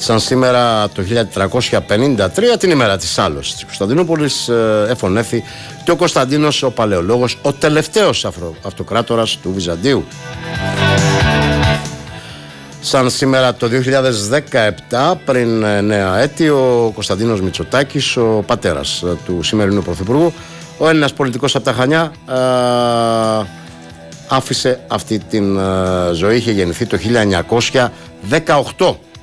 Σαν σήμερα το 1453, την ημέρα της Άλωσης της Κωνσταντινούπολης, εφωνέθη και ο Κωνσταντίνος ο Παλαιολόγος, ο τελευταίος αυτοκράτορας του Βυζαντίου. Σαν σήμερα το 2017, πριν 9 έτη, ο Κωνσταντίνος Μητσοτάκης, ο πατέρας του σημερινού πρωθυπουργού, ο Έλληνας πολιτικός από τα Χανιά, άφησε αυτή την ζωή. Είχε γεννηθεί το 1918.